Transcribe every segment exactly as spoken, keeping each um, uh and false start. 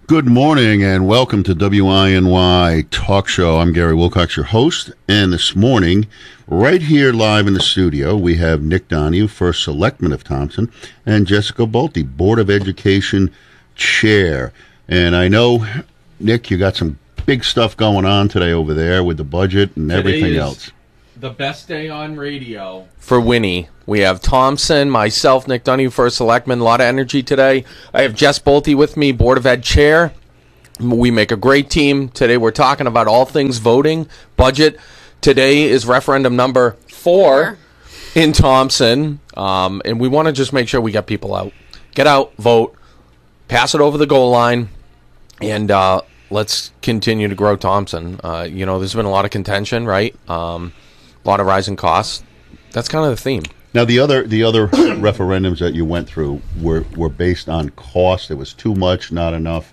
Good morning and welcome to W I N Y Talk Show. I'm Gary Wilcox, your host, and this morning, right here live in the studio, we have Nick Donahue, First Selectman of Thompson, and Jessica Bolte, Board of Education Chair. And I know, Nick, you got some big stuff going on today over there with the budget and Today everything is else. The best day on radio for Winnie. We have Thompson, myself, Nick Donahue, First Selectman. A lot of energy today. I have Jess Bolte with me, Board of Ed Chair. We make a great team. Today we're talking about all things voting, budget. Today is referendum number four in Thompson. Um, and we want to just make sure we get people out. Get out, vote, pass it over the goal line, and uh, let's continue to grow Thompson. Uh, you know, there's been a lot of contention, right? Um, a lot of rising costs. That's kind of the theme. Now, the other the other referendums that you went through were, were based on cost. It was too much, not enough,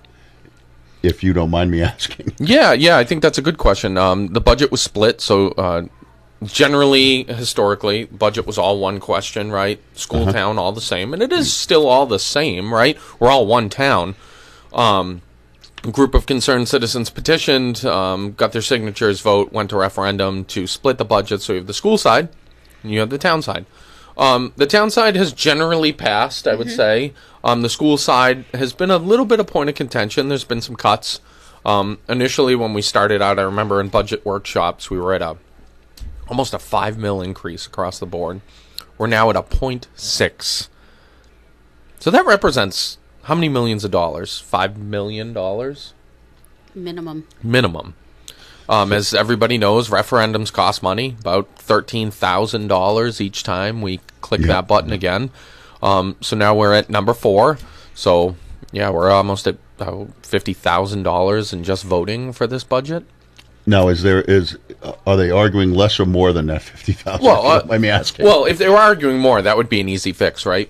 if you don't mind me asking. Yeah, yeah, I think that's a good question. Um, the budget was split, so uh, generally, historically, budget was all one question, right? School, uh-huh. town, all the same. And it is still all the same, right? We're all one town. Um, a group of concerned citizens petitioned, um, got their signatures, vote, went to referendum to split the budget. So you have the school side, and you have the town side. Um, the town side has generally passed, I mm-hmm. would say. Um, the school side has been a little bit of point of contention. There's been some cuts. Um, initially, when we started out, I remember in budget workshops, we were at a almost a five mil increase across the board. We're now at a point six. So that represents how many millions of dollars? Five million dollars? Minimum. Minimum. Um, as everybody knows, referendums cost money, about thirteen thousand dollars each time we click yeah. that button again. Um, so now we're at number four. So, yeah, we're almost at uh, fifty thousand dollars in just voting for this budget. Now, is there is uh, are they arguing less or more than that fifty thousand dollars? Well, uh, let me ask you. Well, if they were arguing more, that would be an easy fix, right?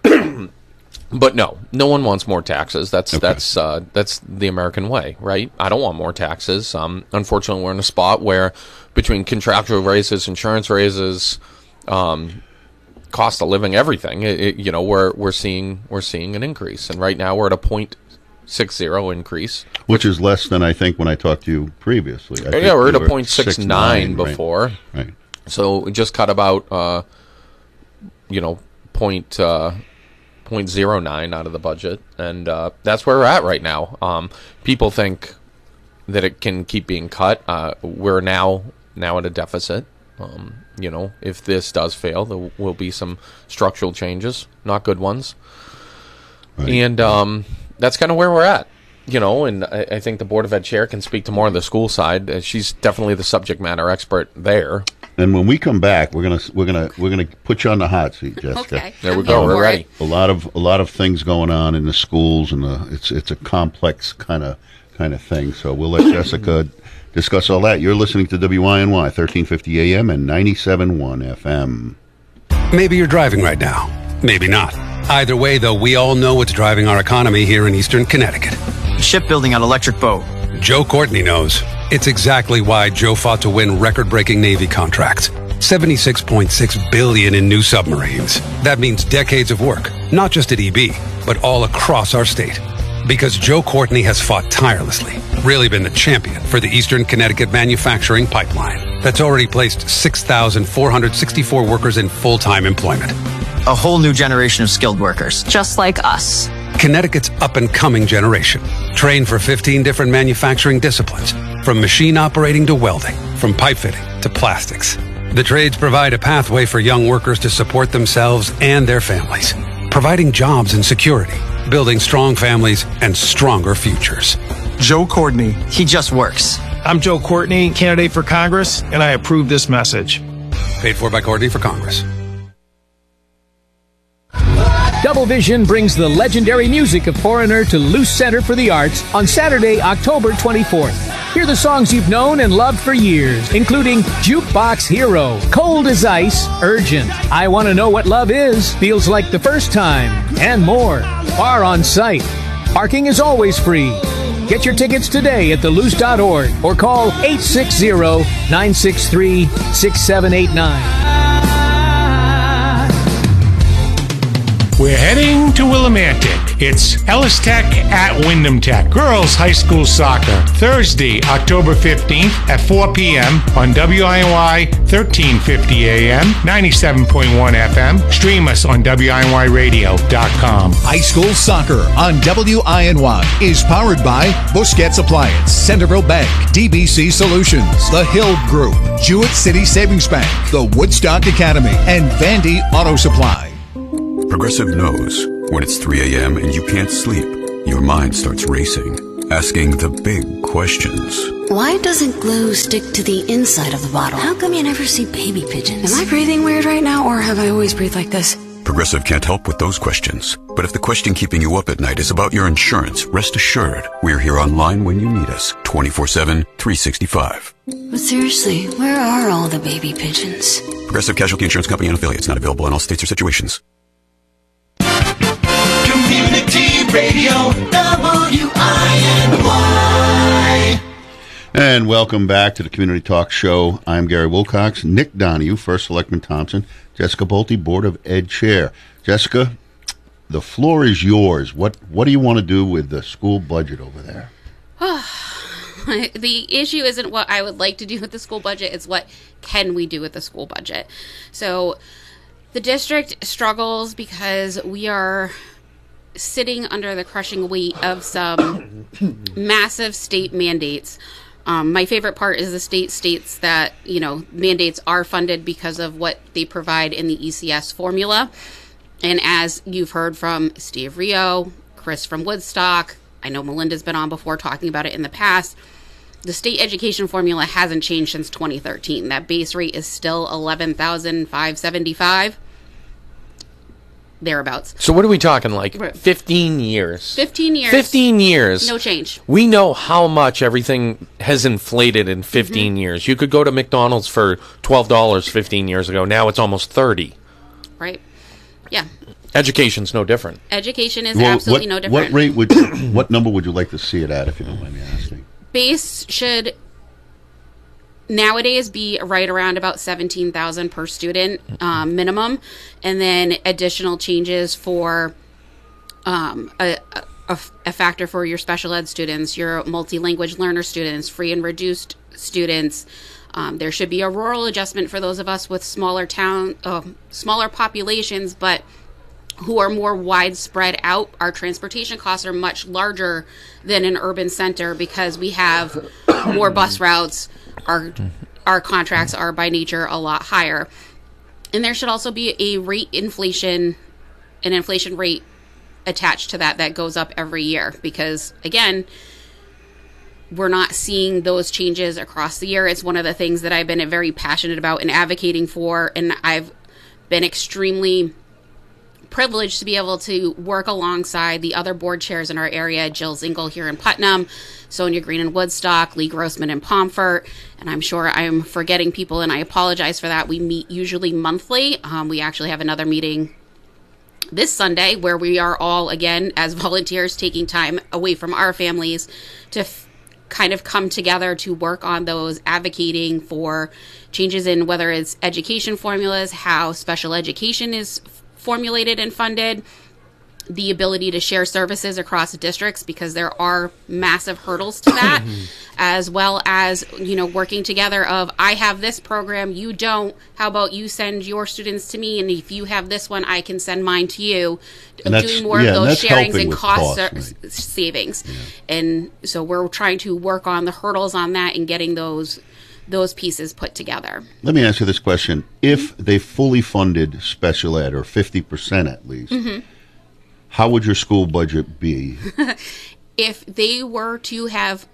But no, no one wants more taxes. That's okay. that's uh, that's the American way, right? I don't want more taxes. Um, unfortunately, we're in a spot where between contractual raises, insurance raises, um, cost of living, everything, it, it, you know, we're we're seeing we're seeing an increase, and right now we're at a point six zero increase, which is less than I think when I talked to you previously. I yeah, we're at a point six nine before, right? right. So we just cut about, uh, you know, point. Uh, point zero nine out of the budget, and uh, that's where we're at right now. Um, people think that it can keep being cut. Uh, we're now now at a deficit. Um, you know, if this does fail, there will be some structural changes, not good ones. Right. And um, that's kind of where we're at. You know, and I, I think the Board of Ed Chair can speak to more of the school side. Uh, she's definitely the subject matter expert there. And when we come back, we're gonna we're gonna we're gonna put you on the hot seat, Jessica. Okay. There we go. We're ready. A lot of a lot of things going on in the schools, and the, it's it's a complex kind of kind of thing. So we'll let Jessica discuss all that. You're listening to W I N Y thirteen fifty A M and ninety-seven point one F M. Maybe you're driving right now. Maybe not. Either way, though, we all know what's driving our economy here in Eastern Connecticut. Shipbuilding on Electric Boat. Joe Courtney knows. It's exactly why Joe fought to win record-breaking Navy contracts. seventy-six point six billion dollars in new submarines. That means decades of work, not just at E B, but all across our state. Because Joe Courtney has fought tirelessly, really been the champion for the Eastern Connecticut manufacturing pipeline that's already placed six thousand four hundred sixty-four workers in full-time employment. A whole new generation of skilled workers. Just like us. Connecticut's up-and-coming generation, trained for fifteen different manufacturing disciplines, from machine operating to welding, from pipe fitting to plastics. The trades provide a pathway for young workers to support themselves and their families, providing jobs and security, building strong families and stronger futures. Joe Courtney. He just works. I'm Joe Courtney, candidate for Congress, and I approve this message. Paid for by Courtney for Congress. Double Vision brings the legendary music of Foreigner to Luce Center for the Arts on Saturday, October twenty-fourth. Hear the songs you've known and loved for years, including Jukebox Hero, Cold as Ice, Urgent, I Want to Know What Love Is, Feels Like the First Time, and more. Bar on site. Parking is always free. Get your tickets today at the luce dot org or call eight six zero, nine six three, six seven eight nine. We're heading to Willimantic. It's Ellis Tech at Wyndham Tech. Girls High School Soccer. Thursday, October fifteenth at four p.m. on W I N Y thirteen fifty A M, ninety-seven point one F M. Stream us on W I N Y radio dot com. High School Soccer on W I N Y is powered by Busquets Appliance, Centerville Bank, D B C Solutions, The Hill Group, Jewett City Savings Bank, the Woodstock Academy, and Vandy Auto Supply. Progressive knows when it's three a.m. and you can't sleep, your mind starts racing, asking the big questions. Why doesn't glue stick to the inside of the bottle? How come you never see baby pigeons? Am I breathing weird right now, or have I always breathed like this? Progressive can't help with those questions. But if the question keeping you up at night is about your insurance, rest assured, we're here online when you need us, twenty-four seven, three sixty-five. But seriously, where are all the baby pigeons? Progressive Casualty Insurance Company and affiliates, not available in all states or situations. Community Radio, W I N Y. And welcome back to the Community Talk Show. I'm Gary Wilcox, Nick Donahue, First Selectman Thompson, Jessica Bolte, Board of Ed Chair. Jessica, the floor is yours. What what do you want to do with the school budget over there? The issue isn't what I would like to do with the school budget, it's what can we do with the school budget. So the district struggles because we are sitting under the crushing weight of some massive state mandates. Um, my favorite part is the state states that, you know, mandates are funded because of what they provide in the E C S formula. And as you've heard from Steve Rio, Chris from Woodstock, I know Melinda's been on before talking about it in the past, the state education formula hasn't changed since twenty thirteen. That base rate is still eleven thousand five hundred seventy-five. Thereabouts. So what are we talking, like fifteen years? fifteen years. fifteen years. No change. We know how much everything has inflated in fifteen mm-hmm. years. You could go to McDonald's for twelve dollars fifteen years ago. Now it's almost thirty. Right. Yeah. Education's no different. Education is well, absolutely what, no different. What rate would you, what number would you like to see it at, if you don't mind me asking? Base should nowadays be right around about seventeen thousand per student um, minimum, and then additional changes for um, a, a, a factor for your special ed students, your multi-language learner students, free and reduced students. Um, there should be a rural adjustment for those of us with smaller town, uh, smaller populations, but who are more widespread out. Our transportation costs are much larger than an urban center because we have more bus routes. Our our contracts are by nature a lot higher. And there should also be a rate inflation, an inflation rate attached to that that goes up every year because, again, we're not seeing those changes across the year. It's one of the things that I've been very passionate about and advocating for, and I've been extremely privileged to be able to work alongside the other board chairs in our area, Jill Zingle here in Putnam, Sonia Green in Woodstock, Lee Grossman in Pomfret, and I'm sure I'm forgetting people, and I apologize for that. We meet usually monthly. Um, we actually have another meeting this Sunday where we are all, again, as volunteers, taking time away from our families to f- kind of come together to work on those, advocating for changes in whether it's education formulas, how special education is formulated and funded, the ability to share services across districts because there are massive hurdles to that, as well as, you know, working together of, I have this program, you don't, how about you send your students to me, and if you have this one, I can send mine to you, doing more yeah, of those sharings and cost, cost right. savings. Yeah. And so we're trying to work on the hurdles on that and getting those those pieces put together. Let me ask you this question. If they fully funded special ed, or fifty percent at least, mm-hmm. how would your school budget be? If they were to have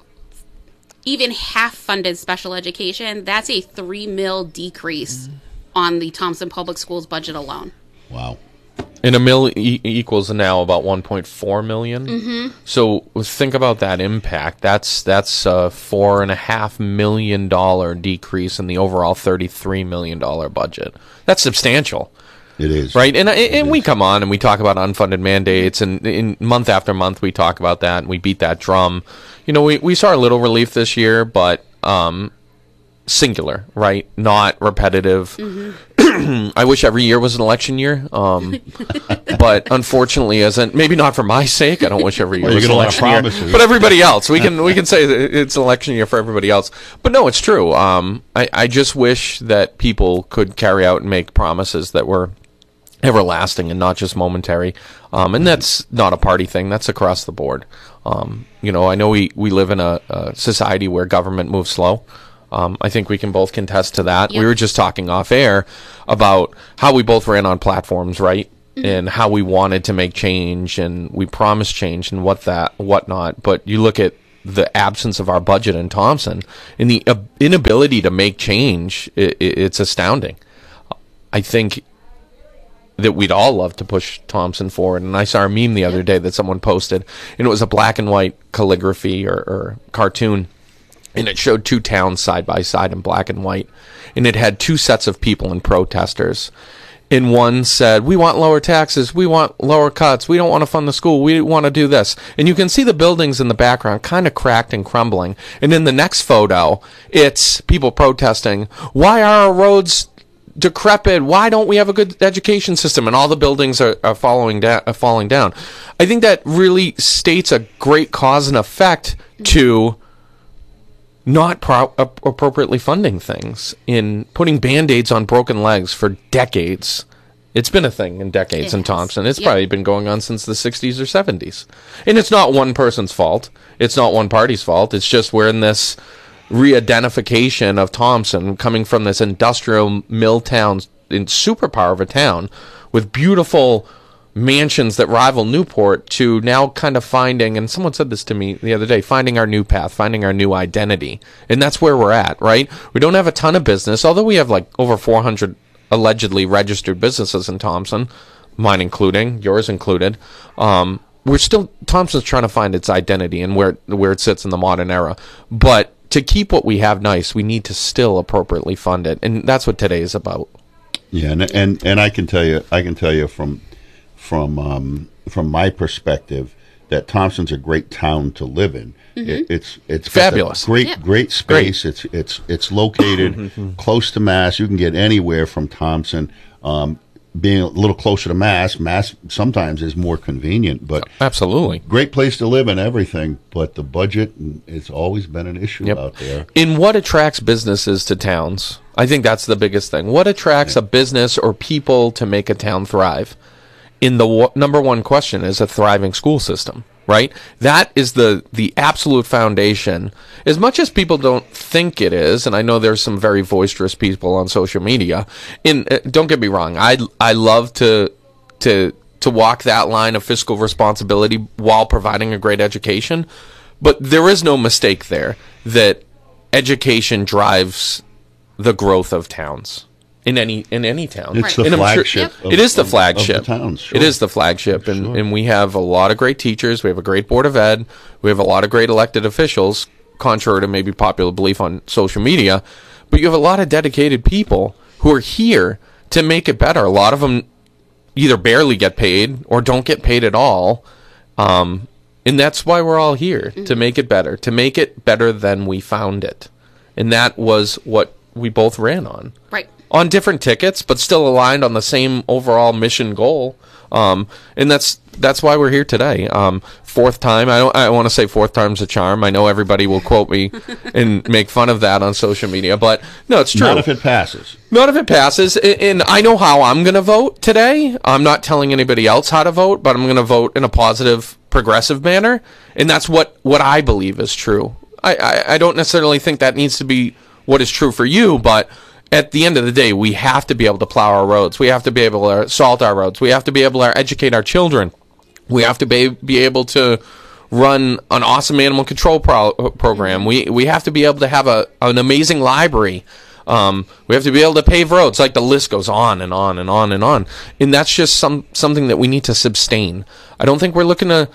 even half funded special education, that's a three mil decrease mm-hmm. on the Thompson Public Schools budget alone. Wow. And a mill e- equals now about one point four million. Mm-hmm. So think about that impact. That's that's a four and a half million dollar decrease in the overall thirty-three million dollar budget. That's substantial. It is, right? And it and is. we come on and we talk about unfunded mandates, and in month after month we talk about that and we beat that drum. You know, we we saw a little relief this year, but um, singular, right? Not repetitive. Mm-hmm. I wish every year was an election year, um, but unfortunately isn't. Maybe not for my sake. I don't wish every year well, was an election year, but everybody else. We can we can say that it's an election year for everybody else. But no, it's true. Um, I, I just wish that people could carry out and make promises that were everlasting and not just momentary. Um, and that's not a party thing. That's across the board. Um, you know, I know we, we live in a, a society where government moves slow. Um, I think we can both contest to that. Yep. We were just talking off air about how we both ran on platforms, right? Mm-hmm. And how we wanted to make change and we promised change and what that, whatnot. But you look at the absence of our budget in Thompson and the uh, inability to make change, it, it, it's astounding. I think that we'd all love to push Thompson forward. And I saw a meme the other day that someone posted, and it was a black and white calligraphy or, or cartoon, and it showed two towns side by side in black and white, and it had two sets of people and protesters. And one said, we want lower taxes, we want lower cuts, we don't want to fund the school, we want to do this. And you can see the buildings in the background kind of cracked and crumbling. And in the next photo, it's people protesting, why are our roads decrepit? Why don't we have a good education system? And all the buildings are, are following da- are falling down. I think that really states a great cause and effect to not pro- appropriately funding things, in putting Band-Aids on broken legs for decades. It's been a thing in decades in Thompson. It's yep. probably been going on since the sixties or seventies. And it's not one person's fault. It's not one party's fault. It's just we're in this re-identification of Thompson, coming from this industrial mill town in superpower of a town with beautiful mansions that rival Newport, to now kind of finding, and someone said this to me the other day, finding our new path, finding our new identity. And that's where we're at, right? We don't have a ton of business, although we have like over four hundred allegedly registered businesses in Thompson, mine including, yours included. Um, we're still, Thompson's trying to find its identity and where where it sits in the modern era. But to keep what we have nice, we need to still appropriately fund it, and that's what today is about. Yeah, and and, and I can tell you, I can tell you from from um, from my perspective that Thompson's a great town to live in. Mm-hmm. It, it's it's fabulous, great yeah. great space. Great. It's it's it's located close to Mass. You can get anywhere from Thompson. Um, being a little closer to Mass, Mass sometimes is more convenient, but absolutely great place to live and everything. But the budget, it's always been an issue yep. out there. In what attracts businesses to towns, I think that's the biggest thing. What attracts yeah. a business or people to make a town thrive? In the w- number one question is a thriving school system, right? That is the the absolute foundation. As much as people don't think it is, and I know there's some very boisterous people on social media. In uh, don't get me wrong, I I love to to to walk that line of fiscal responsibility while providing a great education, but there is no mistake there that education drives the growth of towns. In any in any town, it's the and flagship. Sure, of, it is the flagship. Of the towns, sure. It is the flagship, and sure. and we have a lot of great teachers. We have a great board of ed. We have a lot of great elected officials, contrary to maybe popular belief on social media. But you have a lot of dedicated people who are here to make it better. A lot of them either barely get paid or don't get paid at all, um, and that's why we're all here mm-hmm. to make it better, to make it better than we found it, and that was what we both ran on. Right. On different tickets, but still aligned on the same overall mission goal. Um, and that's that's why we're here today. Um, fourth time. I don't. I want to say fourth time's a charm. I know everybody will quote me and make fun of that on social media, but no, it's true. Not if it passes. Not if it passes. And I know how I'm going to vote today. I'm not telling anybody else how to vote, but I'm going to vote in a positive, progressive manner, and that's what what I believe is true. I, I, I don't necessarily think that needs to be what is true for you, but at the end of the day, we have to be able to plow our roads. We have to be able to salt our roads. We have to be able to educate our children. We have to be, be able to run an awesome animal control pro- program. We we have to be able to have a an amazing library. Um, we have to be able to pave roads. Like the list goes on and on and on and on. And that's just some something that we need to sustain. I don't think we're looking to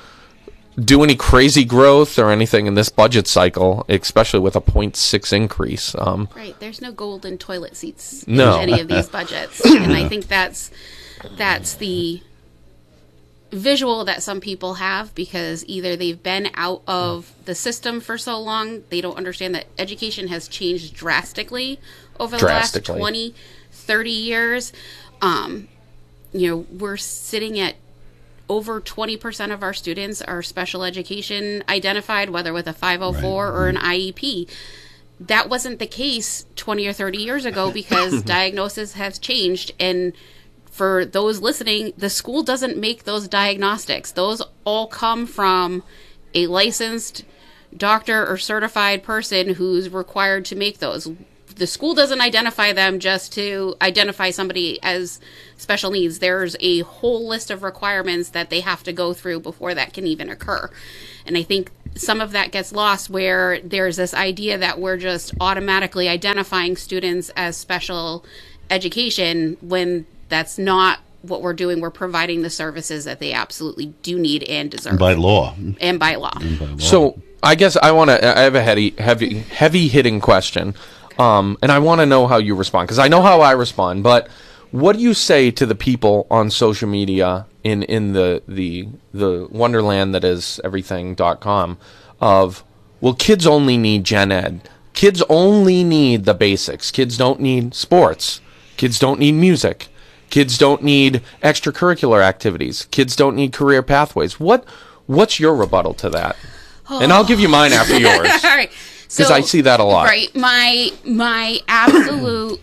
do any crazy growth or anything in this budget cycle, especially with a zero point six increase. Um, right. There's no golden toilet seats no. in any of these budgets. And I think that's that's the visual that some people have because either they've been out of the system for so long, they don't understand that education has changed drastically over the Drastically. last twenty, thirty years. Um, you know, we're sitting at over twenty percent of our students are special education identified, whether with a five oh four right. or an I E P. That wasn't the case twenty or thirty years ago because diagnosis has changed. And for those listening, the school doesn't make those diagnostics. Those all come from a licensed doctor or certified person who's required to make those. The school doesn't identify them just to identify somebody as special needs. There's a whole list of requirements that they have to go through before that can even occur. And I think some of that gets lost where there's this idea that we're just automatically identifying students as special education when that's not what we're doing. We're providing the services that they absolutely do need and deserve. By law. And by law. And by law. So I guess I want to, I have a heavy, heavy, heavy hitting question. Um, and I want to know how you respond, because I know how I respond, but what do you say to the people on social media in, in the, the, the wonderland that is everything dot com of, well, kids only need gen ed. Kids only need the basics. Kids don't need sports. Kids don't need music. Kids don't need extracurricular activities. Kids don't need career pathways. What, what's your rebuttal to that? Oh. And I'll give you mine after yours. All right. Because so, I see that a lot. Right. My my absolute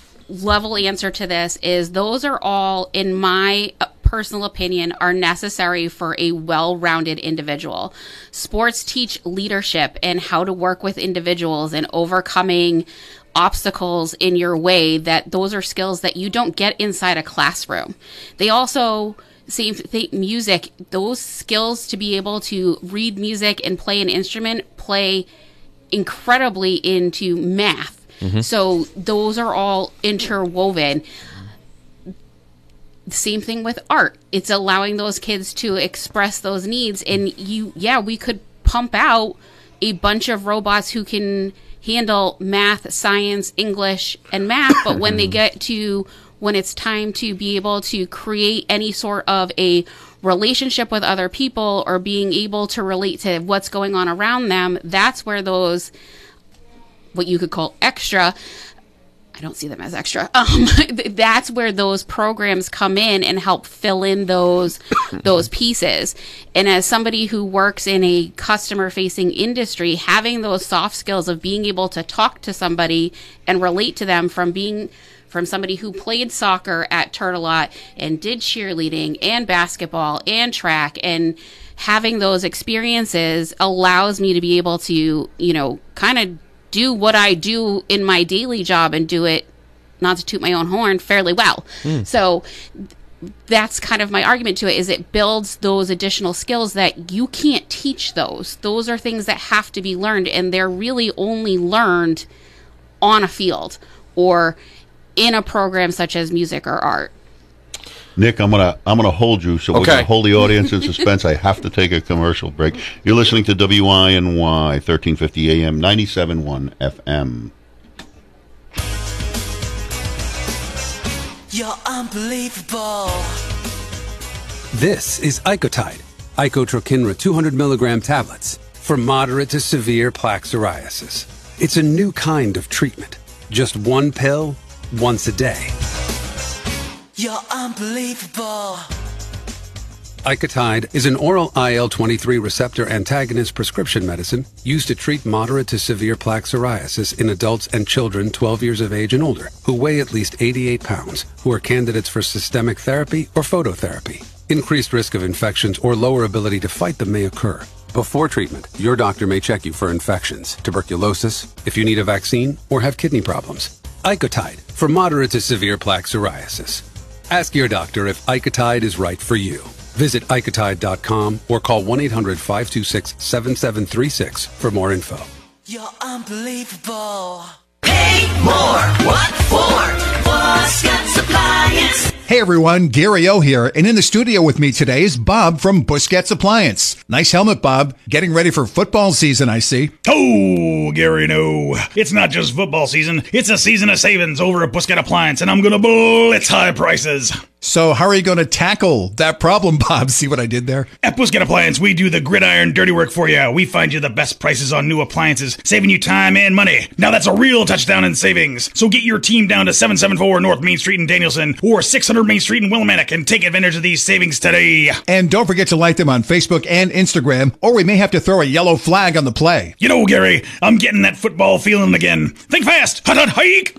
level answer to this is those are all, in my personal opinion, are necessary for a well-rounded individual. Sports teach leadership and how to work with individuals and overcoming obstacles in your way. That those are skills that you don't get inside a classroom. They also... Same thing, music, those skills to be able to read music and play an instrument play incredibly into math. Mm-hmm. So those are all interwoven. Same thing with art. It's allowing those kids to express those needs. And you, yeah, we could pump out a bunch of robots who can handle math, science, English, and math. But when they get to when it's time to be able to create any sort of a relationship with other people or being able to relate to what's going on around them, that's where those, what you could call extra, I don't see them as extra, um, that's where those programs come in and help fill in those those pieces. And as somebody who works in a customer-facing industry, having those soft skills of being able to talk to somebody and relate to them from being from somebody who played soccer at Turtelot and did cheerleading and basketball and track, and having those experiences allows me to be able to, you know, kind of do what I do in my daily job and do it, not to toot my own horn, fairly well. Mm. So that's kind of my argument to it, is it builds those additional skills that you can't teach those. Those are things that have to be learned, and they're really only learned on a field or in a program such as music or art. Nick, I'm gonna I'm gonna hold you, so we're okay. gonna hold the audience in suspense. I have to take a commercial break. You're listening to W I N Y, thirteen fifty A M, ninety-seven point one F M. You're unbelievable. This is Icotide, Icotrokinra two hundred milligram tablets for moderate to severe plaque psoriasis. It's a new kind of treatment. Just one pill, once a day. You're unbelievable. Icotide is an oral I L twenty-three receptor antagonist prescription medicine used to treat moderate to severe plaque psoriasis in adults and children twelve years of age and older who weigh at least eighty-eight pounds, who are candidates for systemic therapy or phototherapy. Increased risk of infections or lower ability to fight them may occur. Before treatment, your doctor may check you for infections, tuberculosis, if you need a vaccine, or have kidney problems. Icotide for moderate to severe plaque psoriasis. Ask your doctor if Icotide is right for you. Visit Icotide dot com or call one eight hundred five two six seven seven three six for more info. You're unbelievable. Pay more. What for? Busquets Appliance. Hey everyone, Gary O here, and in the studio with me today is Bob from Busquets Appliance. Nice helmet, Bob. Getting ready for football season, I see. Oh, Gary, no. It's not just football season. It's a season of savings over at Busquets Appliance, and I'm going to blitz high prices. So how are you going to tackle that problem, Bob? See what I did there? At Busquets Appliance, we do the gridiron dirty work for you. We find you the best prices on new appliances, saving you time and money. Now that's a real touchdown in savings. So get your team down to seven seventy-four North Main Street in Danielson or six hundred Main Street in Willimantic and take advantage of these savings today. And don't forget to like them on Facebook and Instagram, or we may have to throw a yellow flag on the play. You know, Gary, I'm getting that football feeling again. Think fast. Hut, hut, hike.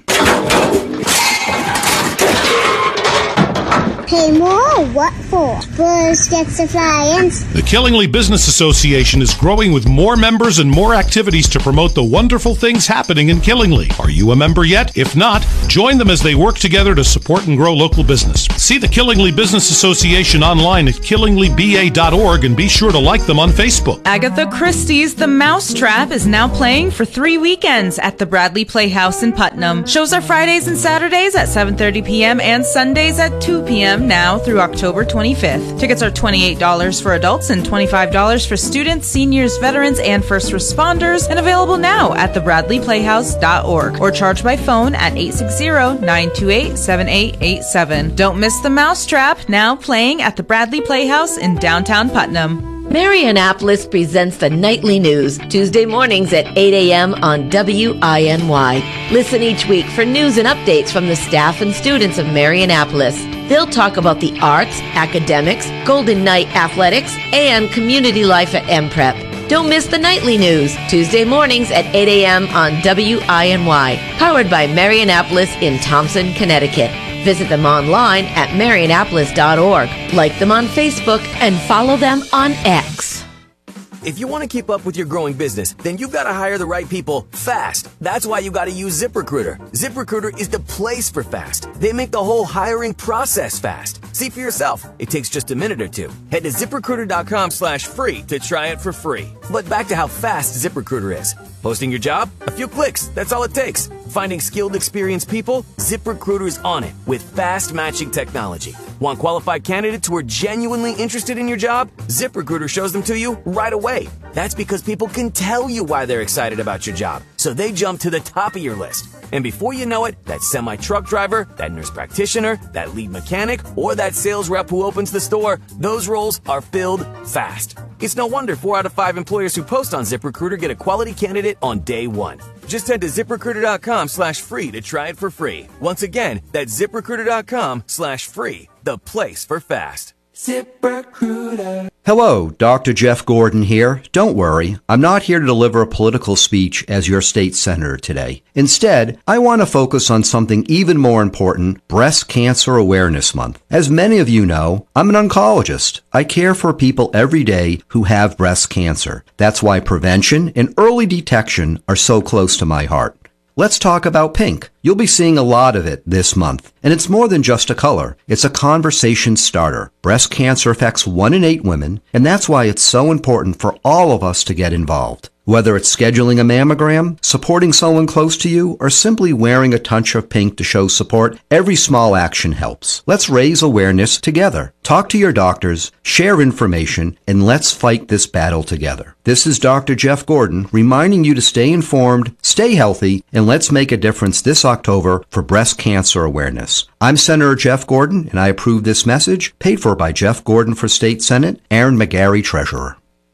Pay more? What for? Busquets Appliance. The Killingly Business Association is growing with more members and more activities to promote the wonderful things happening in Killingly. Are you a member yet? If not, join them as they work together to support and grow local business. See the Killingly Business Association online at killingly b a dot org and be sure to like them on Facebook. Agatha Christie's The Mousetrap is now playing for three weekends at the Bradley Playhouse in Putnam. Shows are Fridays and Saturdays at seven thirty p.m. and Sundays at two p.m. now through October twenty-fifth. Tickets are twenty-eight dollars for adults and twenty-five dollars for students, seniors, veterans, and first responders, and available now at the bradley playhouse dot org or charge by phone at eight six zero, nine two eight, seven eight eight seven. Don't miss The Mousetrap, now playing at the Bradley Playhouse in downtown Putnam. Marianapolis presents the Nightly News, Tuesday mornings at eight a.m. on W I N Y. Listen each week for news and updates from the staff and students of Marianapolis. They'll talk about the arts, academics, Golden Knight athletics, and community life at M Prep. Don't miss the Nightly News, Tuesday mornings at eight a.m. on W I N Y, powered by Marianapolis in Thompson, Connecticut. Visit them online at marianapolis dot org. Like them on Facebook and follow them on X. If you want to keep up with your growing business, then you've got to hire the right people fast. That's why you got to use ZipRecruiter. ZipRecruiter is the place for fast. They make the whole hiring process fast. See for yourself. It takes just a minute or two. Head to ZipRecruiter.com slash free to try it for free. But back to how fast ZipRecruiter is. Posting your job? A few clicks. That's all it takes. Finding skilled, experienced people? ZipRecruiter is on it with fast matching technology. Want qualified candidates who are genuinely interested in your job? ZipRecruiter shows them to you right away. That's because people can tell you why they're excited about your job, so they jump to the top of your list. And before you know it, that semi-truck driver, that nurse practitioner, that lead mechanic, or that sales rep who opens the store, those roles are filled fast. It's no wonder four out of five employers who post on ZipRecruiter get a quality candidate on day one. Just head to ZipRecruiter.com slash free to try it for free. Once again, that's ZipRecruiter.com slash free, the place for fast. ZipRecruiter. Hello, Doctor Jeff Gordon here. Don't worry, I'm not here to deliver a political speech as your state senator today. Instead, I want to focus on something even more important, Breast Cancer Awareness Month. As many of you know, I'm an oncologist. I care for people every day who have breast cancer. That's why prevention and early detection are so close to my heart. Let's talk about pink. You'll be seeing a lot of it this month. And it's more than just a color. It's a conversation starter. Breast cancer affects one in eight women, and that's why it's so important for all of us to get involved. Whether it's scheduling a mammogram, supporting someone close to you, or simply wearing a touch of pink to show support, every small action helps. Let's raise awareness together. Talk to your doctors, share information, and let's fight this battle together. This is Doctor Jeff Gordon reminding you to stay informed, stay healthy, and let's make a difference this October for breast cancer awareness. I'm Senator Jeff Gordon, and I approve this message, paid for by Jeff Gordon for State Senate, Aaron McGarry, Treasurer.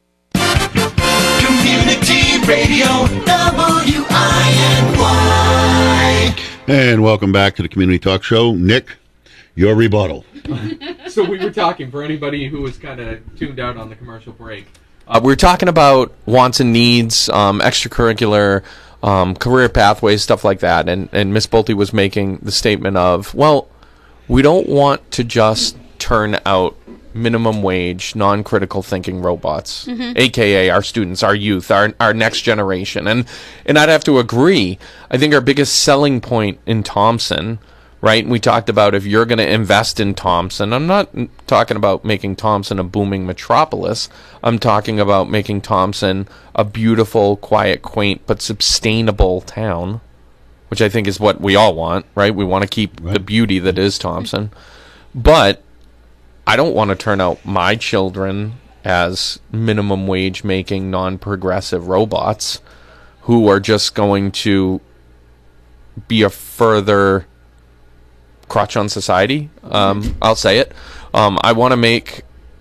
Community Radio, W I N Y. And welcome back to the Community Talk Show. Nick, your rebuttal. So we were talking, for anybody who was kind of tuned out on the commercial break, uh, we were talking about wants and needs, um, extracurricular, um, career pathways, stuff like that. And, and Miss Bolte was making the statement of, well, we don't want to just turn out minimum wage, non-critical thinking robots, mm-hmm. A K A our students, our youth, our our next generation. And and I'd have to agree. I think our biggest selling point in Thompson, right? We talked about if you're going to invest in Thompson, I'm not talking about making Thompson a booming metropolis. I'm talking about making Thompson a beautiful, quiet, quaint, but sustainable town, which I think is what we all want, right? We want to keep right. the beauty that is Thompson. But I don't want to turn out my children as minimum wage making non-progressive robots who are just going to be a further crutch on society. Um, I'll say it. Um, I want to make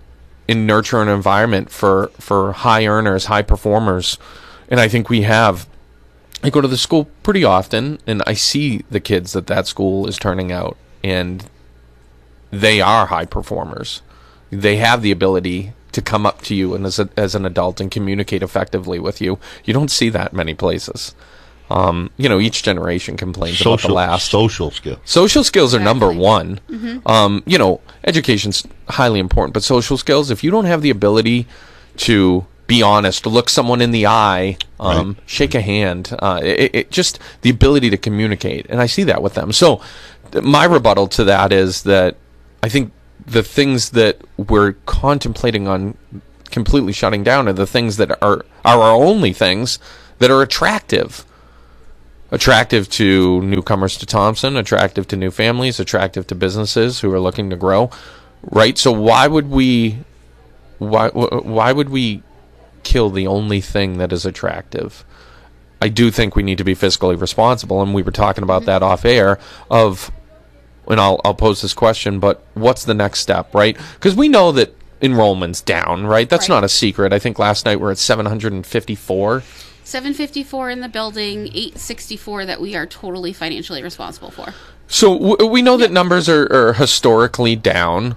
and nurture an environment for, for high earners, high performers. And I think we have. I go to the school pretty often, and I see the kids that that school is turning out, and they are high performers. They have the ability to come up to you and as, a, as an adult and communicate effectively with you. You don't see that many places. Um, you know, each generation complains social, about the last. Social skills. Social skills are Exactly. number one. Mm-hmm. Um, you know, education's highly important, but social skills, if you don't have the ability to be honest, to look someone in the eye, um, right. shake a hand, uh, it, it just the ability to communicate. And I see that with them. So th- my rebuttal to that is that I think the things that we're contemplating on completely shutting down are the things that are, are our only things that are attractive. Attractive to newcomers to Thompson, attractive to new families, attractive to businesses who are looking to grow, right? So why would we, why why would we kill the only thing that is attractive? I do think we need to be fiscally responsible, and we were talking about mm-hmm. that off air. Of, and I'll I'll pose this question, but what's the next step, right? Because we know that enrollment's down, right? That's right. Not a secret. I think last night we're at seven hundred fifty-four. seven fifty-four in the building, eight sixty-four that we are totally financially responsible for. So w- we know that numbers are, are historically down,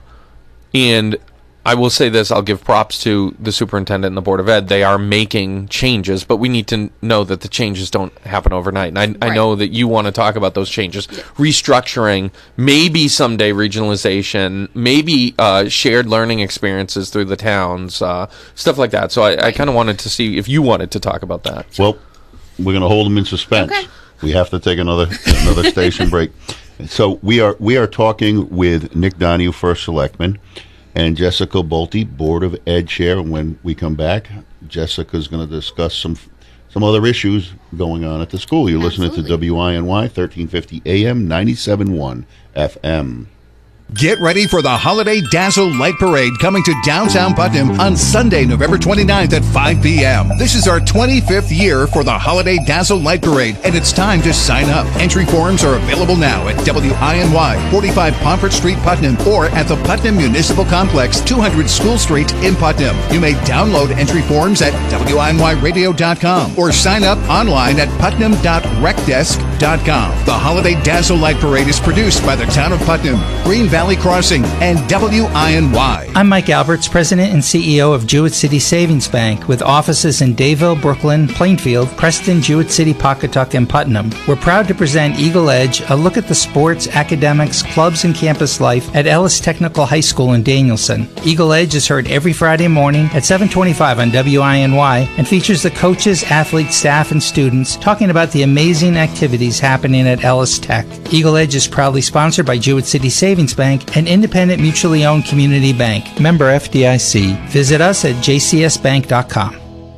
and I will say this, I'll give props to the superintendent and the Board of Ed. They are making changes, but we need to know that the changes don't happen overnight. And I, right. I know that you want to talk about those changes. Yeah. Restructuring, maybe someday regionalization, maybe uh, shared learning experiences through the towns, uh, stuff like that. So I, right. I kind of wanted to see if you wanted to talk about that. Well, we're going to hold them in suspense. Okay. We have to take another another station break. So we are we are talking with Nick Donahue, First Selectman, and Jessica Bolte, Board of Ed Chair. And when we come back, Jessica's going to discuss some some other issues going on at the school. You're Absolutely. Listening to W I N Y, thirteen fifty A M, ninety-seven point one F M. Get ready for the Holiday Dazzle Light Parade coming to downtown Putnam on Sunday, November twenty-ninth at five p.m. This is our twenty-fifth year for the Holiday Dazzle Light Parade, and it's time to sign up. Entry forms are available now at W I N Y, forty-five Pomfret Street, Putnam, or at the Putnam Municipal Complex, two hundred School Street in Putnam. You may download entry forms at W I N Y radio dot com or sign up online at putnam dot rec desk dot com. The Holiday Dazzle Light Parade is produced by the Town of Putnam, Green Valley Crossing, and W I N Y. I'm Mike Alberts, President and C E O of Jewett City Savings Bank, with offices in Dayville, Brooklyn, Plainfield, Preston, Jewett City, Pawcatuck, and Putnam. We're proud to present Eagle Edge, a look at the sports, academics, clubs, and campus life at Ellis Technical High School in Danielson. Eagle Edge is heard every Friday morning at seven twenty-five on W I N Y and features the coaches, athletes, staff, and students talking about the amazing activities happening at Ellis Tech. Eagle Edge is proudly sponsored by Jewett City Savings Bank, an independent, mutually owned community bank. Member F D I C. Visit us at j c s bank dot com.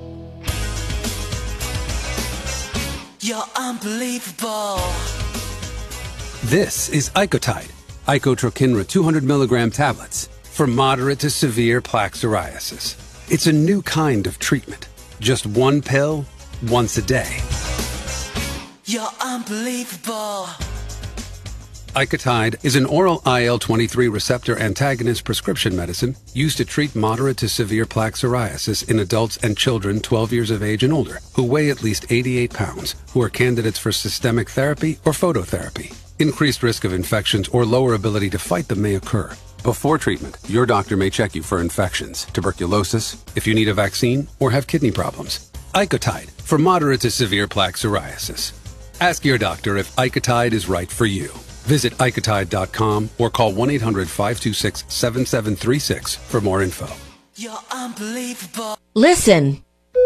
You're unbelievable. This is Icotide, Icotrokinra two hundred milligram tablets for moderate to severe plaque psoriasis. It's a new kind of treatment. Just one pill, once a day. You're unbelievable. Icotide is an oral I L twenty-three receptor antagonist prescription medicine used to treat moderate to severe plaque psoriasis in adults and children twelve years of age and older who weigh at least eighty-eight pounds, who are candidates for systemic therapy or phototherapy. Increased risk of infections or lower ability to fight them may occur. Before treatment, your doctor may check you for infections, tuberculosis, if you need a vaccine, or have kidney problems. Icotide for moderate to severe plaque psoriasis. Ask your doctor if Icotide is right for you. Visit Icotide dot com or call one eight hundred five two six seven seven three six for more info. You're unbelievable. Listen.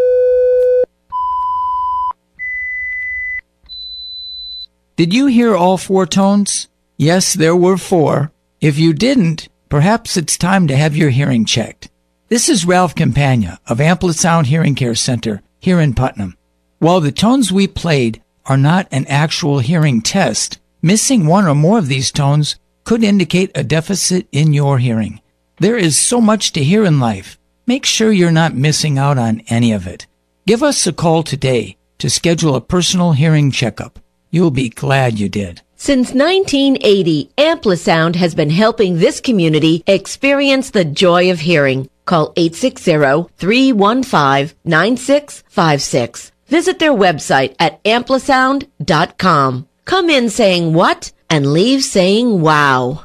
Did you hear all four tones? Yes, there were four. If you didn't, perhaps it's time to have your hearing checked. This is Ralph Campagna of Amplit Sound Hearing Care Center here in Putnam. While the tones we played are not an actual hearing test, missing one or more of these tones could indicate a deficit in your hearing. There is so much to hear in life. Make sure you're not missing out on any of it. Give us a call today to schedule a personal hearing checkup. You'll be glad you did. Since nineteen eighty, Amplisound has been helping this community experience the joy of hearing. Call eight six zero, three one five, nine six five six. Visit their website at amplisound dot com. Come in saying what and leave saying wow.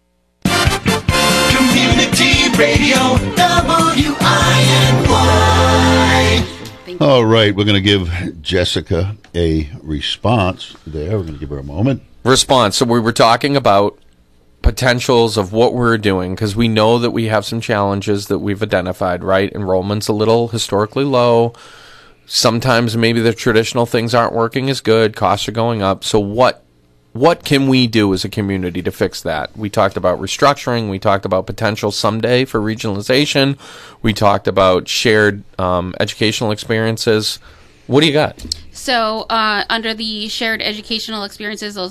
Community Radio, W I N Y. All right, we're going to give Jessica a response there. We're going to give her a moment. Response. So we were talking about potentials of what we're doing because we know that we have some challenges that we've identified, right? Enrollment's a little historically low. Sometimes maybe the traditional things aren't working as good. Costs are going up. So what what can we do as a community to fix that? We talked about restructuring. We talked about potential someday for regionalization. We talked about shared um, educational experiences. What do you got? So uh, under the shared educational experiences, those